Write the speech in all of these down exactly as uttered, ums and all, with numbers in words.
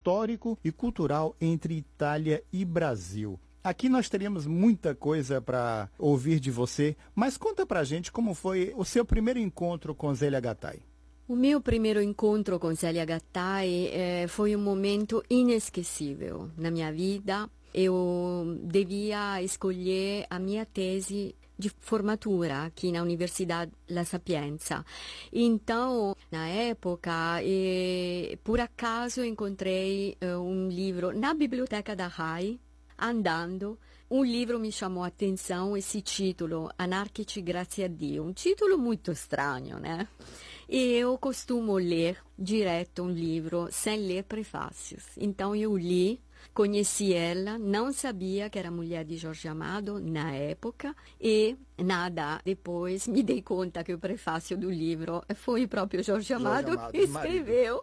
histórico e cultural entre Itália e Brasil. Aqui nós teríamos muita coisa para ouvir de você, mas conta pra gente como foi o seu primeiro encontro com Zélia Gattai. O meu primeiro encontro com Zélia Gattai eh, foi um momento inesquecível na minha vida. Eu devia escolher a minha tese de formatura aqui na Universidade La Sapienza. Então, na época, eh, por acaso encontrei eh, um livro na biblioteca da RAI, andando. Um livro me chamou a atenção, esse título, Anarchici Grazie a Dio, um título muito estranho, né? E eu costumo ler direto um livro sem ler prefácios. Então eu li, conheci ela, não sabia que era mulher de Jorge Amado na época e nada, depois me dei conta que o prefácio do livro foi o próprio Jorge Amado, Jorge Amado que escreveu.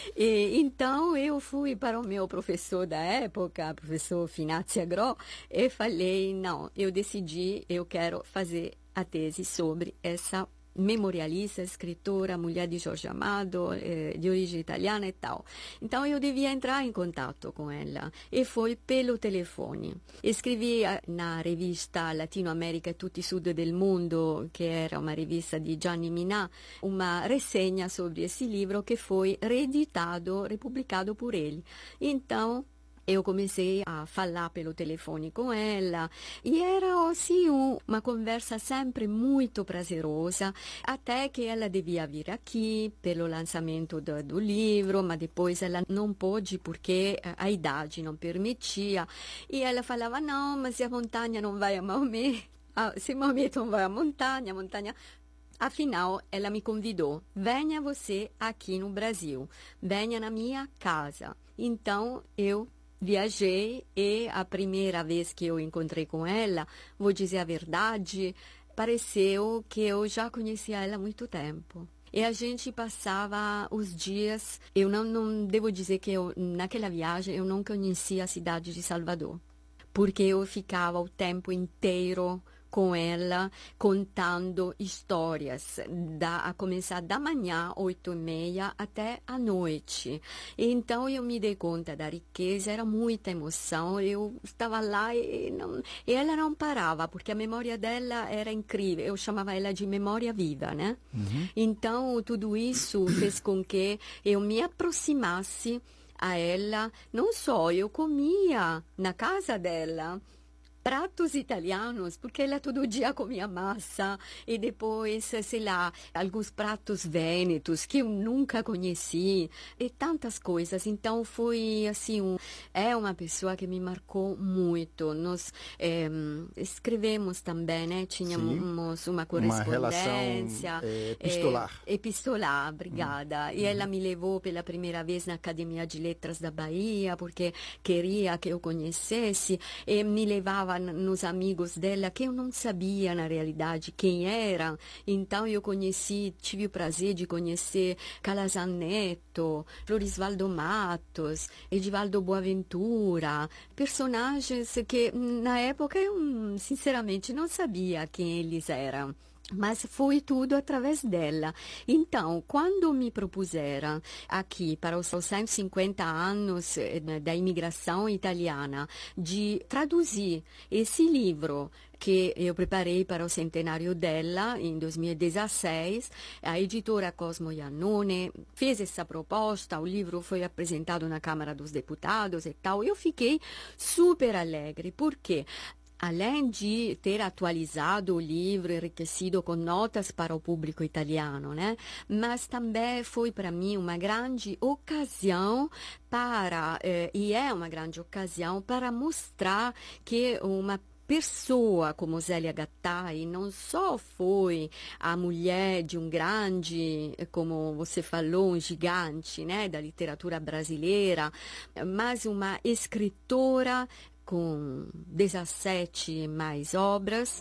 E, então eu fui para o meu professor da época, professor Finazzi Agro, e falei, não, eu decidi, eu quero fazer a tese sobre essa memorialista, escritora, mulher de Jorge Amado, eh, de origem italiana e tal. Então eu devia entrar em contato com ela e foi pelo telefone. Escrevi na rivista Latino America e tutti i Sud del Mundo, che era uma rivista di Gianni Minà, uma resenha sobre esse livro que foi reeditado, republicado por ele. Então eu comecei a falar pelo telefone com ela e era assim um, uma conversa sempre muito prazerosa, até que ela devia vir aqui pelo lançamento do, do livro, mas depois ela não pôde porque a idade não permitia. E ela falava, não, mas se a montanha não vai a Maomé, se Maomé não vai à montanha, a montanha... Afinal, ela me convidou, venha você aqui no Brasil, venha na minha casa. Então, eu viajei e a primeira vez que eu encontrei com ela, vou dizer a verdade, pareceu que eu já conhecia ela há muito tempo. E a gente passava os dias, eu não, não devo dizer que eu, naquela viagem eu não conhecia a cidade de Salvador, porque eu ficava o tempo inteiro com ela, contando histórias, da, a começar da manhã, oito e meia, até a noite. Então, eu me dei conta da riqueza, era muita emoção, eu estava lá e, não, e ela não parava, porque a memória dela era incrível, eu chamava ela de memória viva, né? Uhum. Então, tudo isso fez com que eu me aproximasse a ela, não só eu comia na casa dela, pratos italianos, porque ela todo dia comia massa e depois, sei lá, alguns pratos vênetos que eu nunca conheci e tantas coisas. Então foi assim, um, é uma pessoa que me marcou muito. Nós é, escrevemos também, né? Tínhamos Sim. uma correspondência. Uma relação é, epistolar. É, epistolar, obrigada. Hum. E ela me levou pela primeira vez na Academia de Letras da Bahia, porque queria que eu conhecesse e me levava nos amigos dela, que eu não sabia, na realidade, quem eram. Então, eu conheci, tive o prazer de conhecer Calazan Neto, Florisvaldo Matos, Edivaldo Boaventura, personagens que, na época, eu, sinceramente, não sabia quem eles eram. Mas foi tudo através dela. Então, quando me propuseram aqui, para os cento e cinquenta anos da imigração italiana, de traduzir esse livro que eu preparei para o centenário dela, em dois mil e dezesseis, a editora Cosmo Iannone fez essa proposta, o livro foi apresentado na Câmara dos Deputados e tal, eu fiquei super alegre, porque além de ter atualizado o livro, enriquecido com notas para o público italiano, né? Mas também foi para mim uma grande ocasião para, eh, e é uma grande ocasião para mostrar que uma pessoa como Zélia Gattai não só foi a mulher de um grande, como você falou, um gigante, né, da literatura brasileira, mas uma escritora com dezessete mais obras.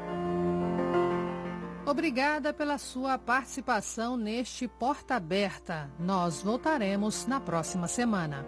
Obrigada pela sua participação neste Porta Aberta. Nós voltaremos na próxima semana.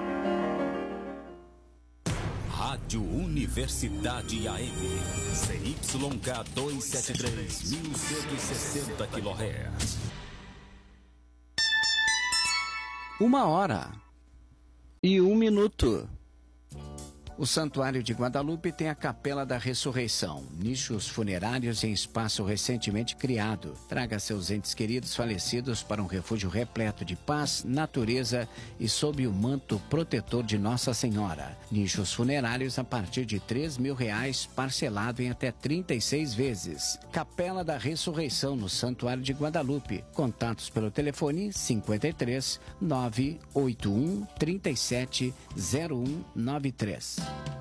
Rádio Universidade A M, C Y K duzentos e setenta e três, mil cento e sessenta quilohertz. Uma hora minuto. O Santuário de Guadalupe tem a Capela da Ressurreição, nichos funerários em espaço recentemente criado. Traga seus entes queridos falecidos para um refúgio repleto de paz, natureza e sob o manto protetor de Nossa Senhora. Nichos funerários a partir de três mil reais, parcelado em até trinta e seis vezes. Capela da Ressurreição no Santuário de Guadalupe. Contatos pelo telefone cinquenta e três, nove oito um, trinta e sete, zero um nove três.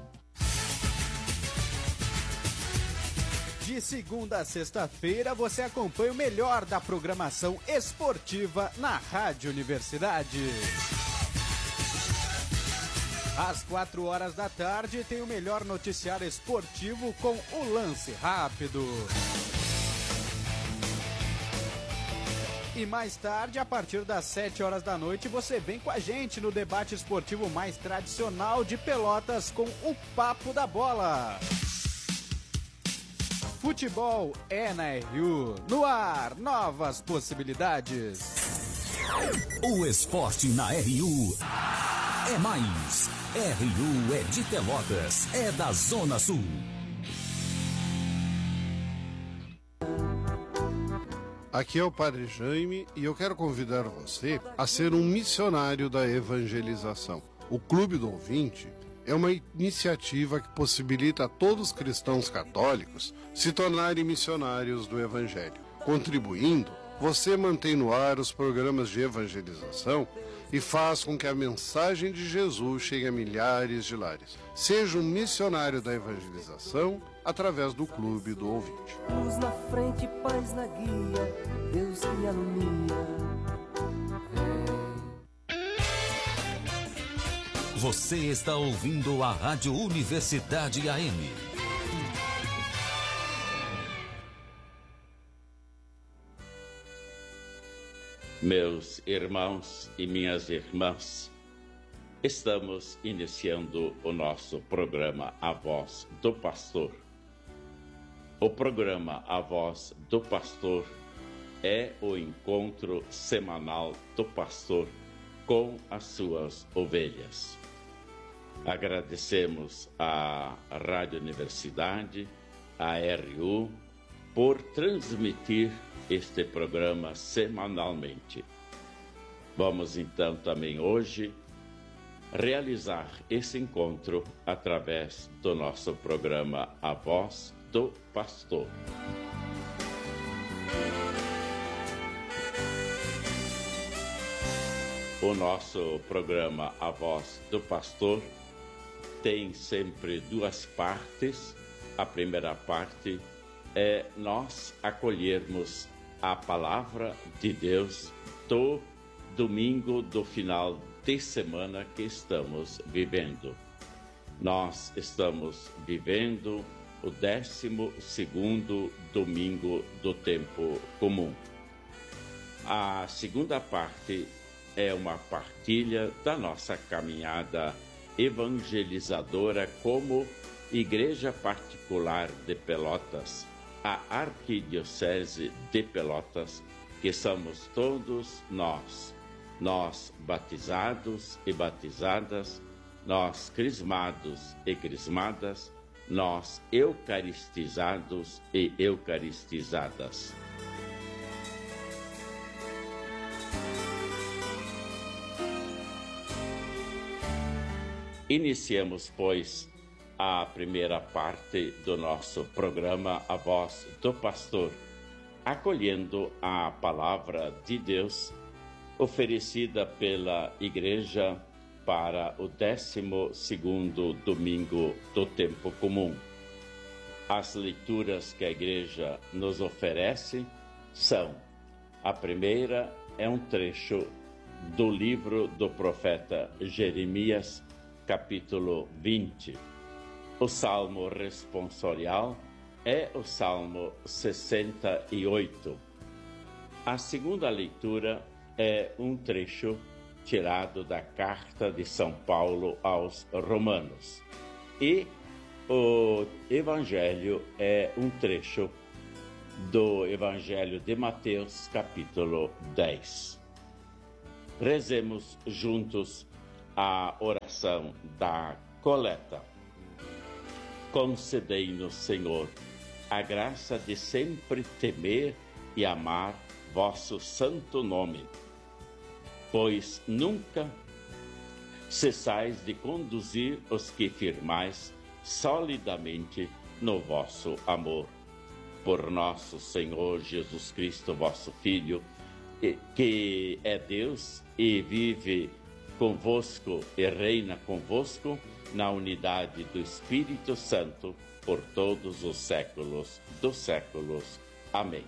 De segunda a sexta-feira, você acompanha o melhor da programação esportiva na Rádio Universidade. Às quatro horas da tarde, tem o melhor noticiário esportivo com o Lance Rápido. E mais tarde, a partir das sete horas da noite, você vem com a gente no debate esportivo mais tradicional de Pelotas com o Papo da Bola. Futebol é na R U. No ar, novas possibilidades. O esporte na R U é mais. R U é de Pelotas, é da Zona Sul. Aqui é o Padre Jaime e eu quero convidar você a ser um missionário da evangelização. O Clube do Ouvinte é uma iniciativa que possibilita a todos os cristãos católicos se tornarem missionários do Evangelho. Contribuindo, você mantém no ar os programas de evangelização e faz com que a mensagem de Jesus chegue a milhares de lares. Seja um missionário da evangelização através do Clube do Ouvinte. Luz na frente, paz na guia, Deus que alumia. Você está ouvindo a Rádio Universidade A M. Meus irmãos e minhas irmãs, estamos iniciando o nosso programa A Voz do Pastor. O programa A Voz do Pastor é o encontro semanal do pastor com as suas ovelhas. Agradecemos à Rádio Universidade, à R U, por transmitir este programa semanalmente. Vamos então também hoje realizar esse encontro através do nosso programa A Voz do Pastor. O nosso programa A Voz do Pastor tem sempre duas partes. A primeira parte é nós acolhermos a palavra de Deus do domingo do final de semana que estamos vivendo. Nós estamos vivendo o décimo segundo domingo do tempo comum. A segunda parte é uma partilha da nossa caminhada evangelizadora como Igreja Particular de Pelotas, a Arquidiocese de Pelotas, que somos todos nós, nós batizados e batizadas, nós crismados e crismadas, nós eucaristizados e eucaristizadas. Iniciemos, pois, a primeira parte do nosso programa A Voz do Pastor, acolhendo a palavra de Deus oferecida pela Igreja para o décimo segundo domingo do tempo comum. As leituras que a Igreja nos oferece são: a primeira é um trecho do livro do profeta Jeremias, capítulo vinte. O salmo responsorial é o salmo sessenta e oito. A segunda leitura é um trecho tirado da carta de São Paulo aos Romanos. E o evangelho é um trecho do Evangelho de Mateus, capítulo dez. Rezemos juntos a oração da coleta. Concedei-nos, Senhor, a graça de sempre temer e amar vosso santo nome, pois nunca cessais de conduzir os que firmais solidamente no vosso amor. Por nosso Senhor Jesus Cristo, vosso Filho, que é Deus e vive convosco e reina convosco na unidade do Espírito Santo por todos os séculos dos séculos. Amém.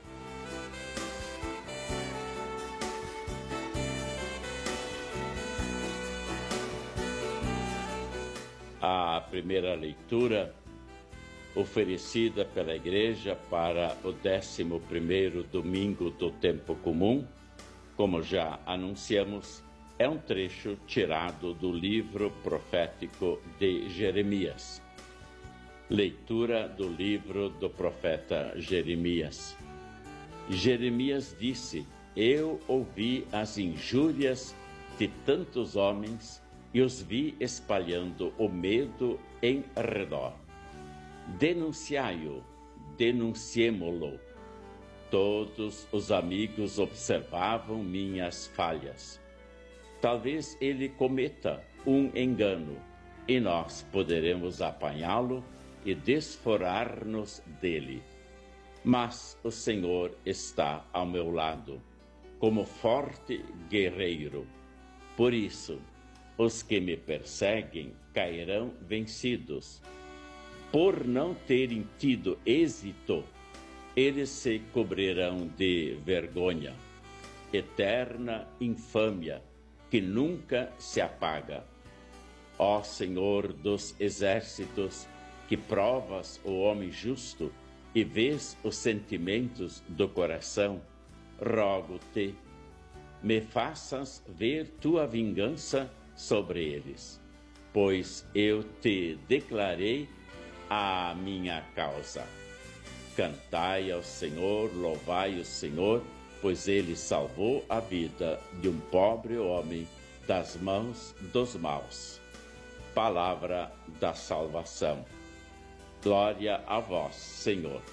A primeira leitura oferecida pela Igreja para o décimo primeiro domingo do tempo comum, como já anunciamos, é um trecho tirado do livro profético de Jeremias. Leitura do livro do profeta Jeremias. Jeremias disse: Eu ouvi as injúrias de tantos homens e os vi espalhando o medo em redor. Denunciai-o, denunciemo-lo. Todos os amigos observavam minhas falhas. Talvez ele cometa um engano e nós poderemos apanhá-lo e desforar-nos dele. Mas o Senhor está ao meu lado, como forte guerreiro. Por isso, os que me perseguem cairão vencidos. Por não terem tido êxito, eles se cobrirão de vergonha, eterna infâmia, que nunca se apaga. Ó Senhor dos exércitos, que provas o homem justo e vês os sentimentos do coração, rogo-te, me faças ver tua vingança sobre eles, pois eu te declarei a minha causa. Cantai ao Senhor, louvai o Senhor, pois ele salvou a vida de um pobre homem das mãos dos maus. Palavra da salvação. Glória a vós, Senhor.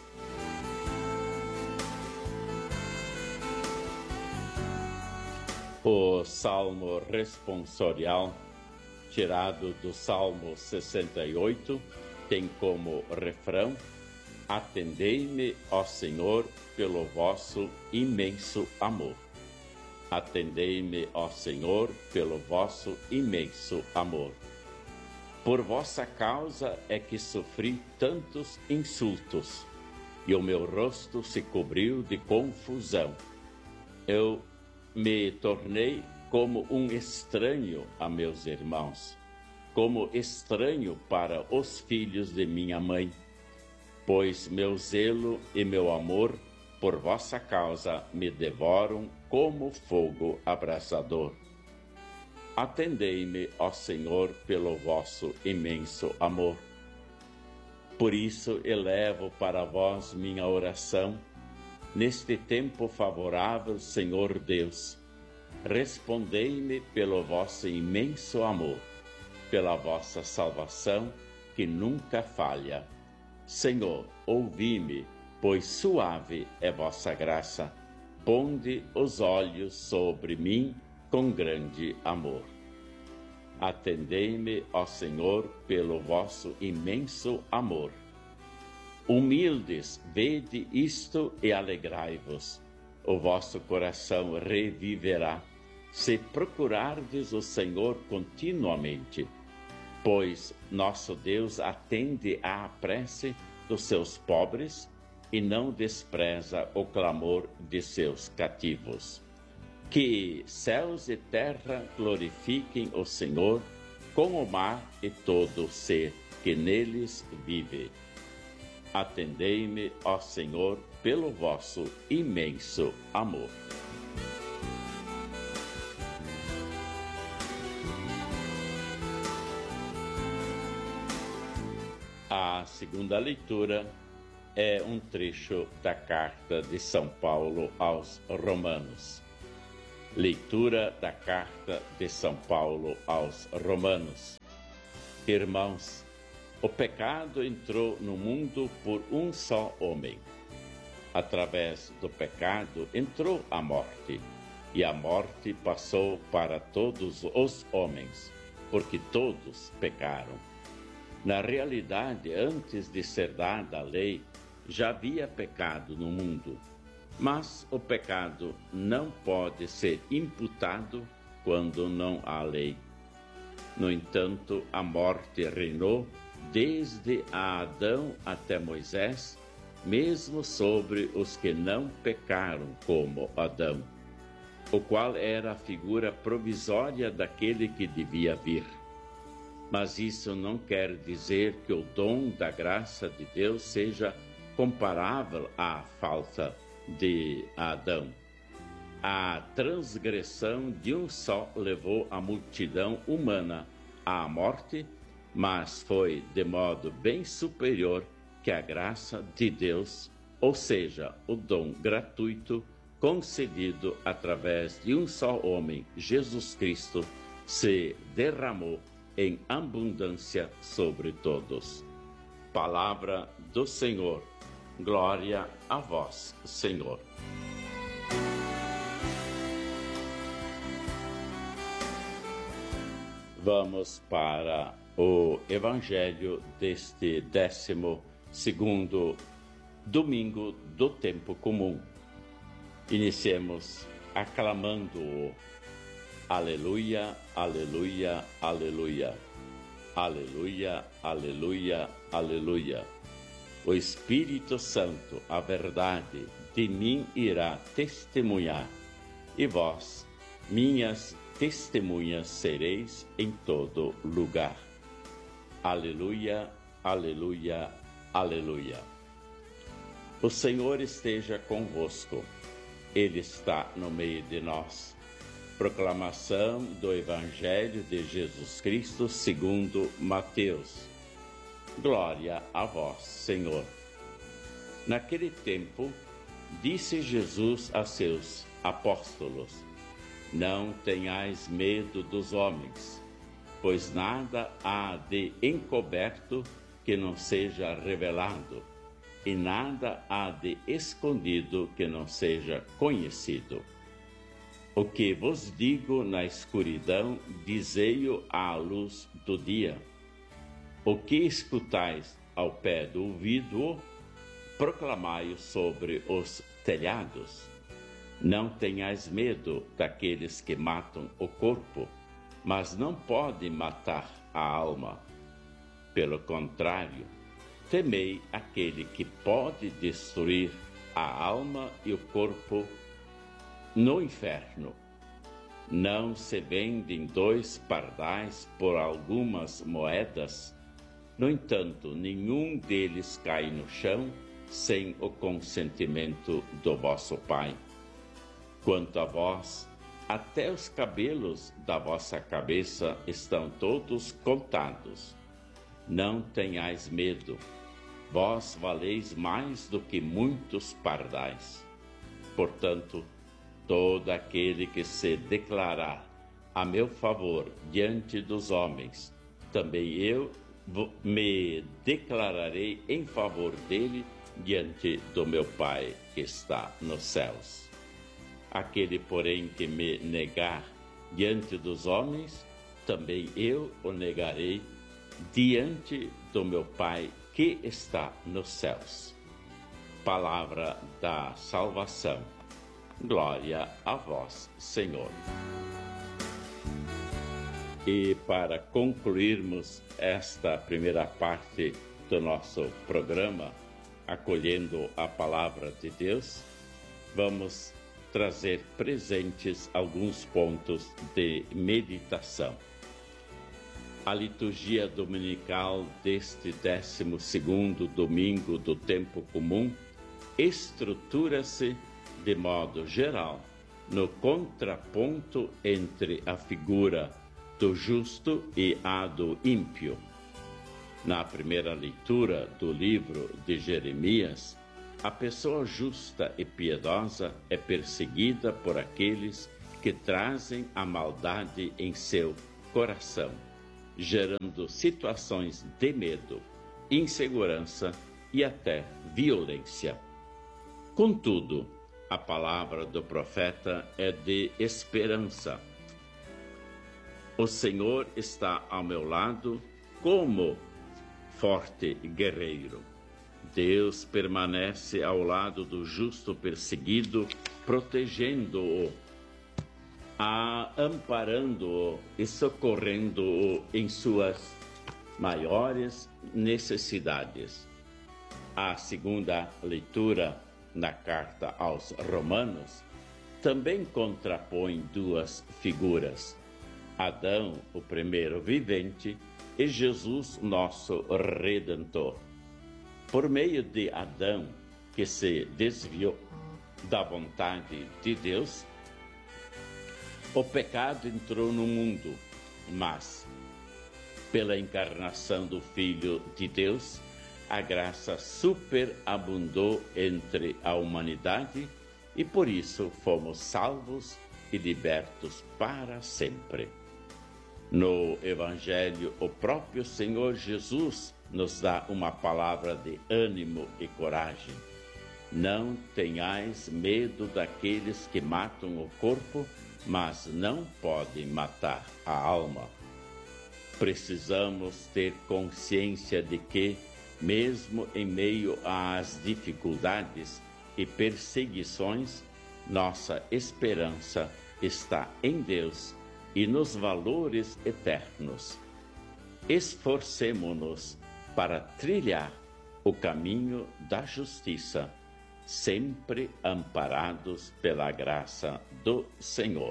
O salmo responsorial, tirado do Salmo sessenta e oito, tem como refrão: Atendei-me, ó Senhor, pelo vosso imenso amor. Atendei-me, ó Senhor, pelo vosso imenso amor. Por vossa causa é que sofri tantos insultos, e o meu rosto se cobriu de confusão. Eu me tornei como um estranho a meus irmãos, como estranho para os filhos de minha mãe, pois meu zelo e meu amor por vossa causa me devoram como fogo abrasador. Atendei-me, ó Senhor, pelo vosso imenso amor. Por isso elevo para vós minha oração, neste tempo favorável, Senhor Deus. Respondei-me pelo vosso imenso amor, pela vossa salvação que nunca falha. Senhor, ouvi-me, pois suave é vossa graça. Ponde os olhos sobre mim com grande amor. Atendei-me, ó Senhor, pelo vosso imenso amor. Humildes, vede isto e alegrai-vos. O vosso coração reviverá, se procurardes o Senhor continuamente. Pois nosso Deus atende à prece dos seus pobres e não despreza o clamor de seus cativos. Que céus e terra glorifiquem o Senhor, com o mar e todo ser que neles vive. Atendei-me, ó Senhor, pelo vosso imenso amor. A segunda leitura é um trecho da carta de São Paulo aos Romanos. Leitura da Carta de São Paulo aos Romanos. Irmãos, o pecado entrou no mundo por um só homem. Através do pecado entrou a morte, e a morte passou para todos os homens, porque todos pecaram. Na realidade, antes de ser dada a lei, já havia pecado no mundo. Mas o pecado não pode ser imputado quando não há lei. No entanto, a morte reinou desde Adão até Moisés, mesmo sobre os que não pecaram como Adão, o qual era a figura provisória daquele que devia vir. Mas isso não quer dizer que o dom da graça de Deus seja comparável à falta de Adão. A transgressão de um só levou a multidão humana à morte, mas foi de modo bem superior que a graça de Deus, ou seja, o dom gratuito concedido através de um só homem, Jesus Cristo, se derramou em abundância sobre todos. Palavra do Senhor. Glória a vós, Senhor. Vamos para o Evangelho deste décimo segundo domingo do tempo comum. Iniciemos aclamando-o. Aleluia, aleluia, aleluia. Aleluia, aleluia, aleluia. O Espírito Santo, a verdade, de mim irá testemunhar, e vós, minhas testemunhas, sereis em todo lugar. Aleluia, aleluia, aleluia. O Senhor esteja convosco, Ele está no meio de nós. Proclamação do Evangelho de Jesus Cristo segundo Mateus. Glória a vós, Senhor. Naquele tempo, disse Jesus a seus apóstolos: não tenhais medo dos homens, pois nada há de encoberto que não seja revelado, e nada há de escondido que não seja conhecido. O que vos digo na escuridão, dizei-o à luz do dia. O que escutais ao pé do ouvido, proclamai-o sobre os telhados. Não tenhais medo daqueles que matam o corpo, mas não podem matar a alma. Pelo contrário, temei aquele que pode destruir a alma e o corpo no inferno. Não se vendem dois pardais por algumas moedas? No entanto, nenhum deles cai no chão sem o consentimento do vosso Pai. Quanto a vós, até os cabelos da vossa cabeça estão todos contados. Não tenhais medo, vós valeis mais do que muitos pardais. Portanto, todo aquele que se declarar a meu favor diante dos homens, também eu me declararei em favor dele diante do meu Pai que está nos céus. Aquele, porém, que me negar diante dos homens, também eu o negarei diante do meu Pai que está nos céus. Palavra da salvação. Glória a vós, Senhor. E para concluirmos esta primeira parte do nosso programa, acolhendo a palavra de Deus, vamos trazer presentes alguns pontos de meditação. A liturgia dominical deste décimo segundo domingo do tempo comum estrutura-se, de modo geral, no contraponto entre a figura do justo e a do ímpio. Na primeira leitura do livro de Jeremias, a pessoa justa e piedosa é perseguida por aqueles que trazem a maldade em seu coração, gerando situações de medo, insegurança e até violência. Contudo, a palavra do profeta é de esperança. O Senhor está ao meu lado como forte guerreiro. Deus permanece ao lado do justo perseguido, protegendo-o, amparando-o e socorrendo-o em suas maiores necessidades. A segunda leitura na carta aos Romanos também contrapõe duas figuras: Adão, o primeiro vivente, e Jesus, nosso Redentor. Por meio de Adão, que se desviou da vontade de Deus, o pecado entrou no mundo, mas, pela encarnação do Filho de Deus, a graça superabundou entre a humanidade e por isso fomos salvos e libertos para sempre. No Evangelho, o próprio Senhor Jesus nos dá uma palavra de ânimo e coragem. Não tenhais medo daqueles que matam o corpo, mas não podem matar a alma. Precisamos ter consciência de que, mesmo em meio às dificuldades e perseguições, nossa esperança está em Deus e nos valores eternos. Esforcemo-nos para trilhar o caminho da justiça, sempre amparados pela graça do Senhor.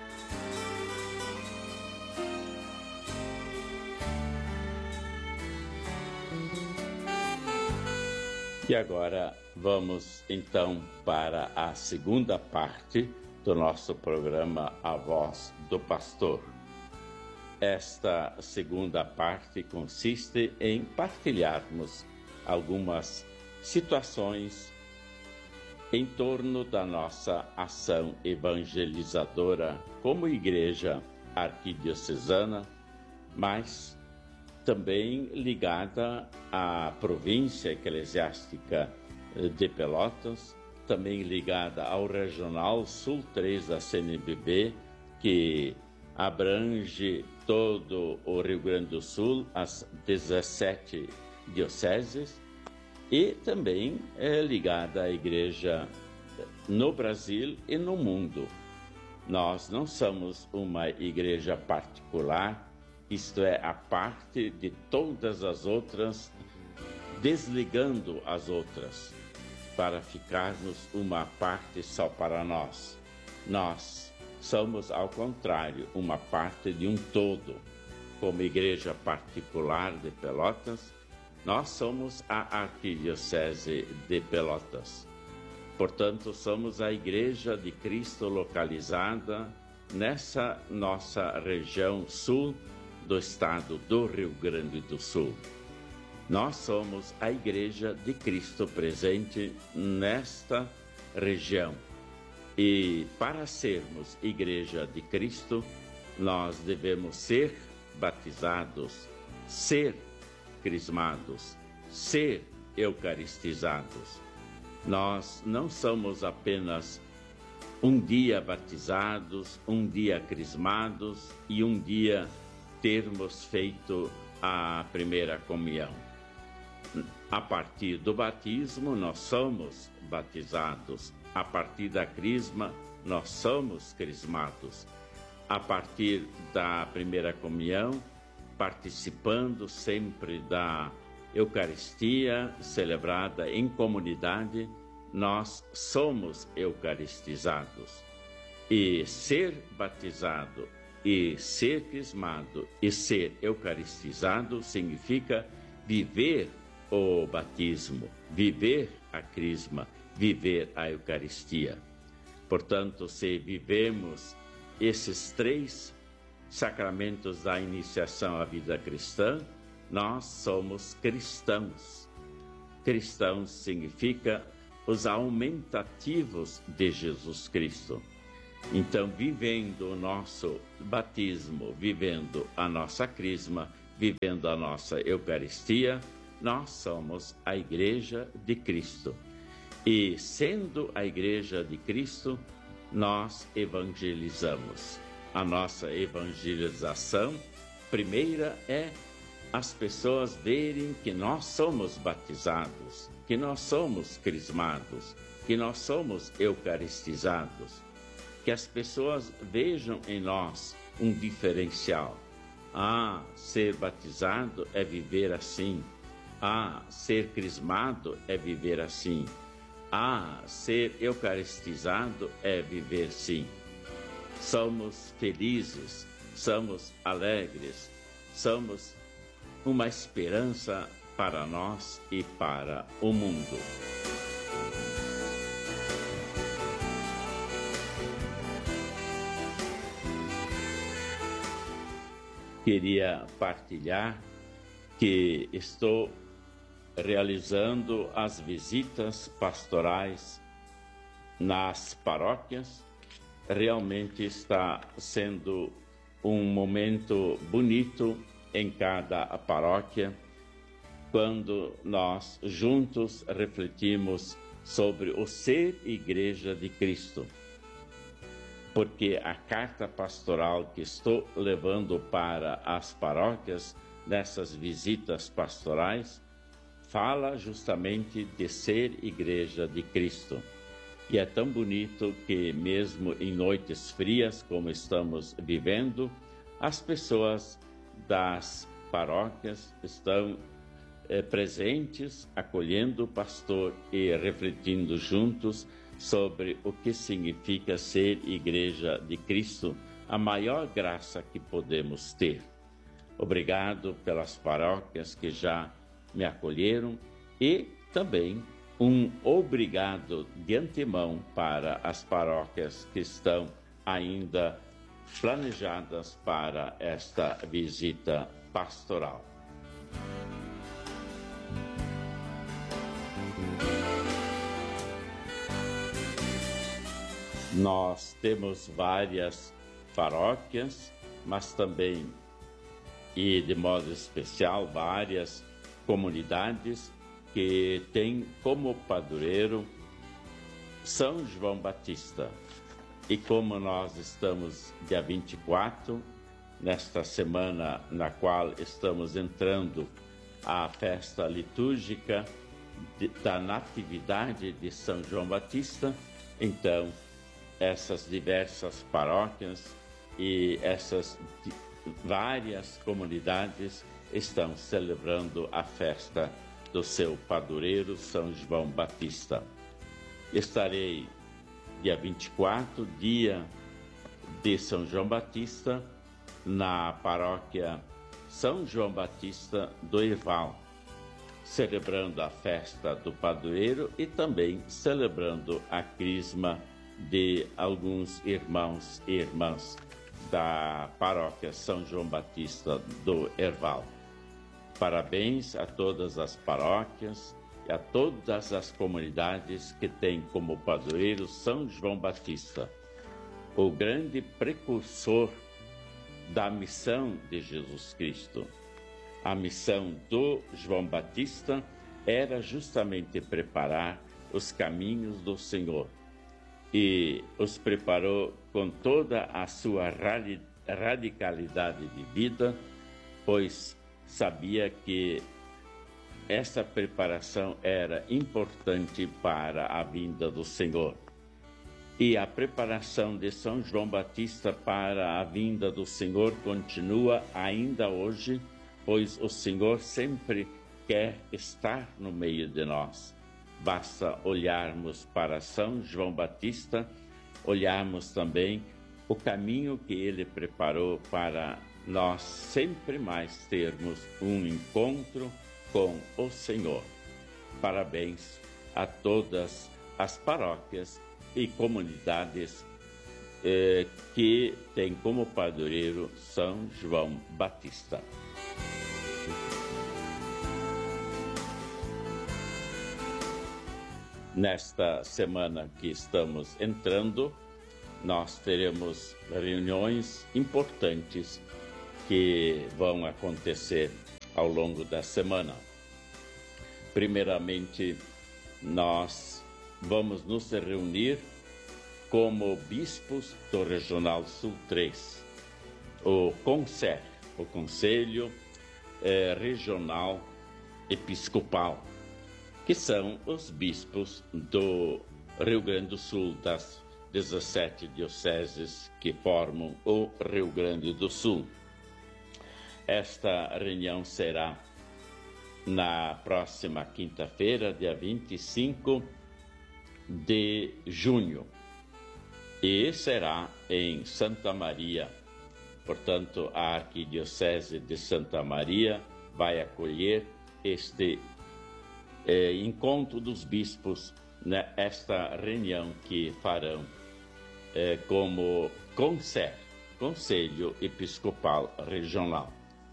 E agora vamos então para a segunda parte do nosso programa A Voz do Pastor. Esta segunda parte consiste em partilharmos algumas situações em torno da nossa ação evangelizadora como igreja arquidiocesana, mas também ligada à província eclesiástica de Pelotas, também ligada ao Regional Sul três da C N B B, que abrange todo o Rio Grande do Sul, as dezessete dioceses, e também é ligada à igreja no Brasil e no mundo. Nós não somos uma igreja particular, isto é, a parte de todas as outras, desligando as outras, para ficarmos uma parte só para nós. Nós somos, ao contrário, uma parte de um todo. Como igreja particular de Pelotas, nós somos a Arquidiocese de Pelotas. Portanto, somos a Igreja de Cristo localizada nessa nossa região sul do estado do Rio Grande do Sul. Nós somos a Igreja de Cristo presente nesta região. E para sermos Igreja de Cristo, nós devemos ser batizados, ser crismados, ser eucaristizados. Nós não somos apenas um dia batizados, um dia crismados e um dia termos feito a primeira comunhão. A partir do batismo, nós somos batizados. A partir da crisma, nós somos crismados. A partir da primeira comunhão, participando sempre da Eucaristia celebrada em comunidade, nós somos eucaristizados. E ser batizado, e ser crismado, e ser eucaristizado significa viver o batismo, viver a crisma, viver a Eucaristia. Portanto, se vivemos esses três sacramentos da iniciação à vida cristã, nós somos cristãos. Cristãos significa os aumentativos de Jesus Cristo. Então, vivendo o nosso batismo, vivendo a nossa crisma, vivendo a nossa Eucaristia, nós somos a Igreja de Cristo. E, sendo a Igreja de Cristo, nós evangelizamos. A nossa evangelização primeira é as pessoas verem que nós somos batizados, que nós somos crismados, que nós somos eucaristizados, que as pessoas vejam em nós um diferencial. Ah, ser batizado é viver assim. Ah, ser crismado é viver assim. Ah, ser eucaristizado é viver sim. Somos felizes, somos alegres, somos uma esperança para nós e para o mundo. Queria partilhar que estou realizando as visitas pastorais nas paróquias. Realmente está sendo um momento bonito em cada paróquia, quando nós juntos refletimos sobre o ser Igreja de Cristo. Porque a carta pastoral que estou levando para as paróquias nessas visitas pastorais fala justamente de ser Igreja de Cristo. E é tão bonito que mesmo em noites frias, como estamos vivendo, as pessoas das paróquias estão eh, presentes, acolhendo o pastor e refletindo juntos sobre o que significa ser Igreja de Cristo, a maior graça que podemos ter. Obrigado pelas paróquias que já me acolheram e também um obrigado de antemão para as paróquias que estão ainda planejadas para esta visita pastoral. Nós temos várias paróquias, mas também, e de modo especial, várias comunidades que têm como padroeiro São João Batista. E como nós estamos dia vinte e quatro, nesta semana na qual estamos entrando a festa litúrgica de, da Natividade de São João Batista, então essas diversas paróquias e essas várias comunidades estão celebrando a festa do seu padroeiro São João Batista. Estarei dia vinte e quatro, dia de São João Batista, na paróquia São João Batista do Herval, celebrando a festa do padroeiro e também celebrando a crisma de alguns irmãos e irmãs da paróquia São João Batista do Herval. Parabéns a todas as paróquias e a todas as comunidades que têm como padroeiro São João Batista, o grande precursor da missão de Jesus Cristo. A missão do João Batista era justamente preparar os caminhos do Senhor, e os preparou com toda a sua radicalidade de vida, pois sabia que essa preparação era importante para a vinda do Senhor. E a preparação de São João Batista para a vinda do Senhor continua ainda hoje, pois o Senhor sempre quer estar no meio de nós. Basta olharmos para São João Batista, olharmos também o caminho que ele preparou para nós sempre mais termos um encontro com o Senhor. Parabéns a todas as paróquias e comunidades eh, que têm como padroeiro São João Batista. Nesta semana que estamos entrando, nós teremos reuniões importantes que vão acontecer ao longo da semana. Primeiramente, nós vamos nos reunir como bispos do Regional Sul três, o CONSER, o Conselho eh, Regional Episcopal, que são os bispos do Rio Grande do Sul, das dezessete dioceses que formam o Rio Grande do Sul. Esta reunião será na próxima quinta-feira, dia vinte e cinco de junho, e será em Santa Maria. Portanto, a Arquidiocese de Santa Maria vai acolher este eh, encontro dos bispos, né, esta reunião que farão eh, como CONSER, Conselho Episcopal Regional.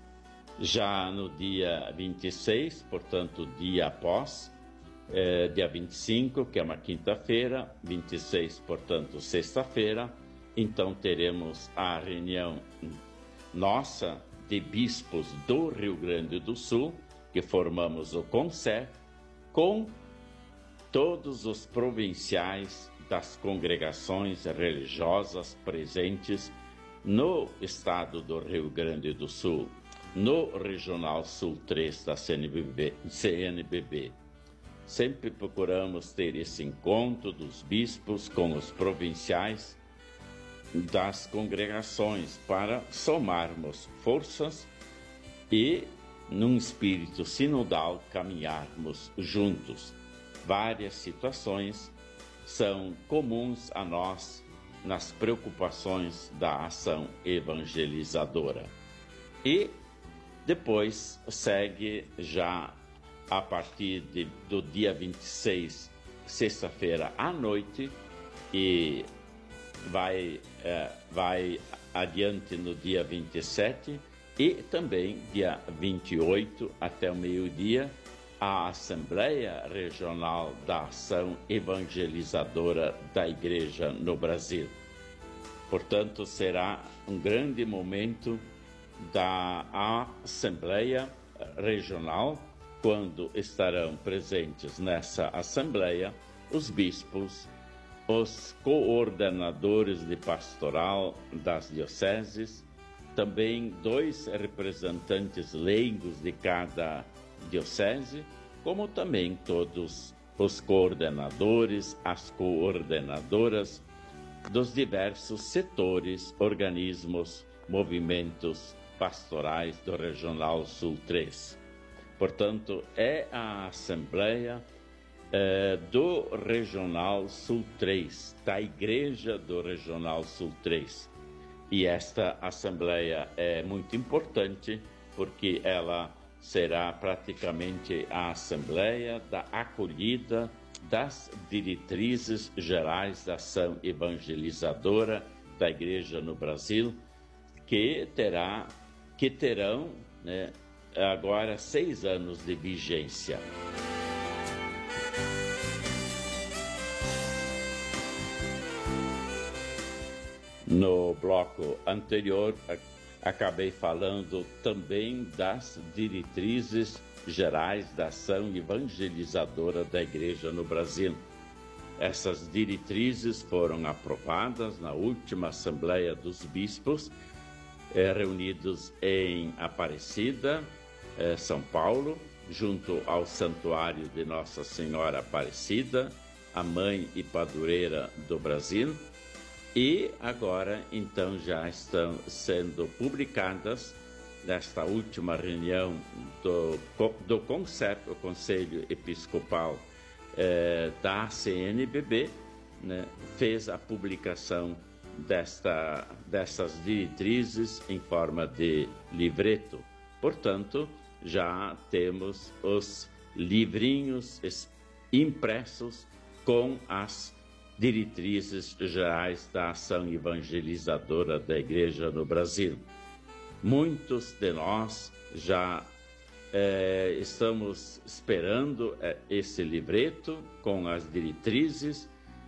Já no dia vinte e seis, portanto, dia após, eh, dia vinte e cinco, que é uma quinta-feira, vinte e seis, portanto, sexta-feira, então teremos a reunião nossa de bispos do Rio Grande do Sul, que formamos o CONSER, com todos os provinciais das congregações religiosas presentes no estado do Rio Grande do Sul, no Regional Sul três da C N B B. Sempre procuramos ter esse encontro dos bispos com os provinciais das congregações para somarmos forças e, num espírito sinodal, caminharmos juntos. Várias situações são comuns a nós nas preocupações da ação evangelizadora. E depois segue já a partir de, do dia vinte e seis, sexta-feira à noite, e vai, é, vai adiante no dia vinte e sete e também dia vinte e oito até o meio-dia, a Assembleia Regional da Ação Evangelizadora da Igreja no Brasil. Portanto, será um grande momento da Assembleia Regional, quando estarão presentes nessa Assembleia os bispos, os coordenadores de pastoral das dioceses, também dois representantes leigos de cada diocese, como também todos os coordenadores, as coordenadoras dos diversos setores, organismos, movimentos pastorais do Regional Sul três. Portanto, é a Assembleia eh, do Regional Sul três, da Igreja do Regional Sul três. E esta Assembleia é muito importante porque ela será praticamente a Assembleia da acolhida das diretrizes gerais da ação evangelizadora da Igreja no Brasil, que, terá, que terão, né, agora seis anos de vigência. No bloco anterior, acabei falando também das diretrizes gerais da ação evangelizadora da Igreja no Brasil. Essas diretrizes foram aprovadas na última Assembleia dos Bispos, eh, reunidos em Aparecida, eh, São Paulo, junto ao Santuário de Nossa Senhora Aparecida, a Mãe e Padroeira do Brasil. E agora, então, já estão sendo publicadas, nesta última reunião do, do CONSEP, o Conselho Episcopal eh, da C N B B, né, fez a publicação desta, dessas diretrizes em forma de livreto. Portanto, já temos os livrinhos impressos com as diretrizes gerais da ação evangelizadora da Igreja no Brasil. Muitos de nós já eh, estamos esperando eh, esse livreto com as diretrizes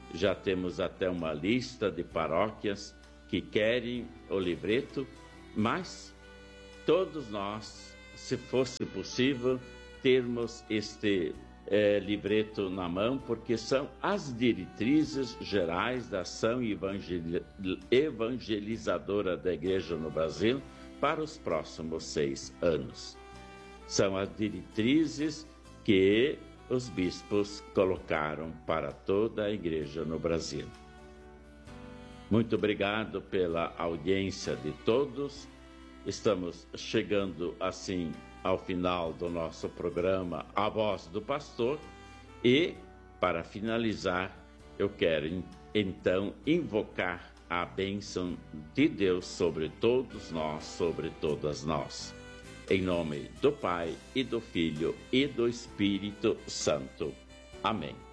Já temos até uma lista de paróquias que querem o livreto, mas todos nós, se fosse possível, termos este eh, livreto na mão, porque são as diretrizes gerais da ação evangel... evangelizadora da Igreja no Brasil para os próximos seis anos. São as diretrizes que os bispos colocaram para toda a Igreja no Brasil. Muito obrigado pela audiência de todos. Estamos chegando assim ao final do nosso programa A Voz do Pastor e, para finalizar, eu quero então invocar a bênção de Deus sobre todos nós, sobre todas nós. Em nome do Pai, e do Filho, e do Espírito Santo. Amém.